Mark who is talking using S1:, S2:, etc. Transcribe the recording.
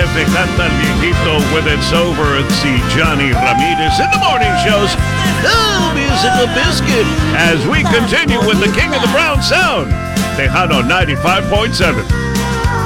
S1: te canta el viejito with It's Over. It's the Johnny Ramirez in the morning shows. Oh, musical biscuit. As we continue with the King of the Brown Sound, Tejano 95.7.